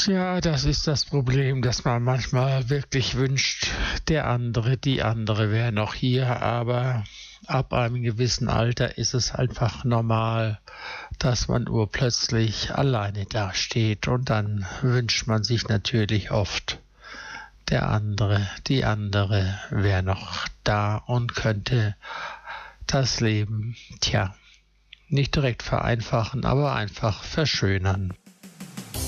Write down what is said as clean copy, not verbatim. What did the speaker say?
Ja, das ist das Problem, dass man manchmal wirklich wünscht, die andere wäre noch hier, aber ab einem gewissen Alter ist es einfach normal, dass man urplötzlich alleine dasteht und dann wünscht man sich natürlich oft, die andere wäre noch da und könnte das Leben, nicht direkt vereinfachen, aber einfach verschönern.